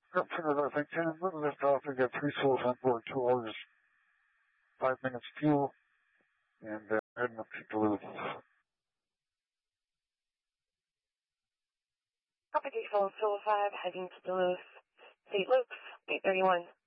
I think 10 minutes lift off. We got 3 souls on board, 2 hours, 5 minutes fuel, and heading up to Duluth. Propagation 5, heading to Duluth. St. Luke's, 8:31.